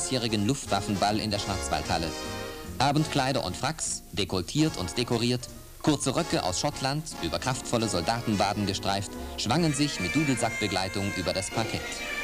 diesjährigen Luftwaffenball in der Schwarzwaldhalle. Abendkleider und Fracks, dekoltiert und dekoriert, kurze Röcke aus Schottland, über kraftvolle Soldatenwaden gestreift, schwangen sich mit Dudelsackbegleitung über das Parkett.